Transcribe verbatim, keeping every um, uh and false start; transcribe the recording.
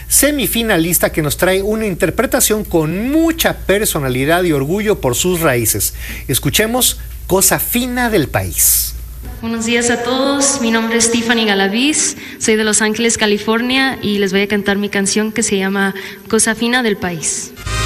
semifinalista que nos trae una interpretación con mucha personalidad y orgullo por sus raíces. Escuchemos Cosa Fina del País. Buenos días a todos, mi nombre es Tiffany Galaviz, soy de Los Ángeles, California, y les voy a cantar mi canción que se llama Cosa Fina del País.